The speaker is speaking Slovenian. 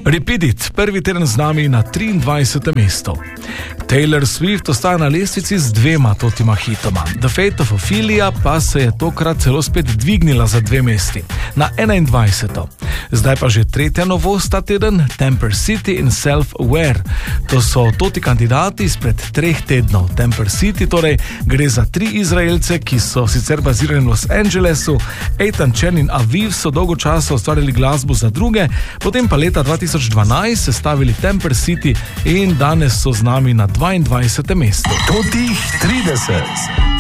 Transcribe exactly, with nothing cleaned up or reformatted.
Repeat It, prvi teden z nami na triindvajsetem mestu. Taylor Swift ostaja na lestvici z dvema totima hitoma. The Fate of Ophelia pa se je tokrat celo spet dvignila za dve mesti, na enaindvajseto. Zdaj pa že tretja novost ta teden, Temper City in Self-Aware. To so toti kandidati izpred treh tednov. Temper City torej gre za tri Izraelce, ki so sicer bazirani v Los Angelesu. Eitan Chen in Aviv so dolgo časa ustvarjali glasbo za druge, potem pa leta dva tisoč dvanajst sestavili Temper City in danes so z nami na dvaindvajsetem mestu. Totih trideset.